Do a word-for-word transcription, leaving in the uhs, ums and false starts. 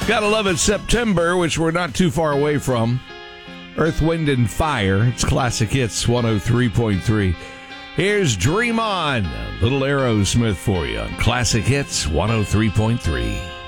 Gotta love it, September, which we're not too far away from. Earth, Wind, and Fire. It's Classic Hits one oh three point three. Here's Dream On, a little Aerosmith for you on Classic Hits one oh three point three.